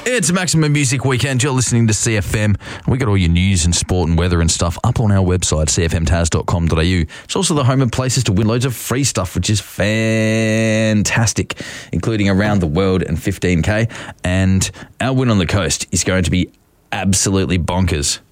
It's Maximum Music Weekend. You're listening to CFM. We got all your news and sport and weather and stuff up on our website, cfmtaz.com.au. It's also the home of places to win loads of free stuff, which is fantastic, including around the world and 15K. And our win on the coast is going to be absolutely bonkers.